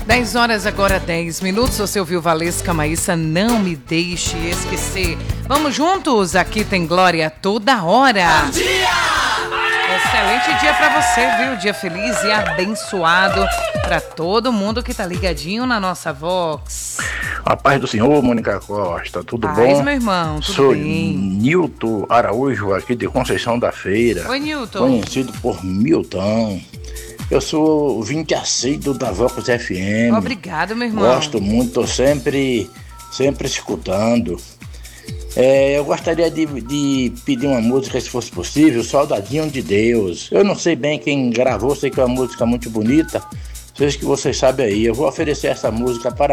10 horas agora, 10 minutos. Você ouviu Valesca Maíssa, Não Me Deixe Esquecer. Vamos juntos? Aqui tem Glória toda hora. Bom dia! Excelente dia pra você, viu? Dia feliz e abençoado pra todo mundo que tá ligadinho na nossa Vox. A paz do Senhor, Mônica Costa, tudo Paz, bom? meu irmão, tudo Sou bem? Nilton Araújo, aqui de Conceição da Feira. Oi, Nilton. Conhecido por Milton. Eu sou ouvinte assíduo da Vox FM. Obrigado, meu irmão. Gosto muito, tô sempre escutando. Eu gostaria de pedir uma música, se fosse possível, Soldadinho de Deus. Eu não sei bem quem gravou, sei que é uma música muito bonita. Sei que vocês sabem aí. Eu vou oferecer essa música para